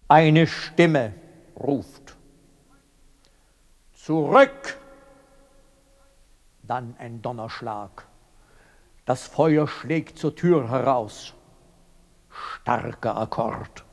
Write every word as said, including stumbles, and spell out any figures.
Eine Stimme ruft: Zurück! Dann ein Donnerschlag. Das Feuer schlägt zur Tür heraus. Starker Akkord.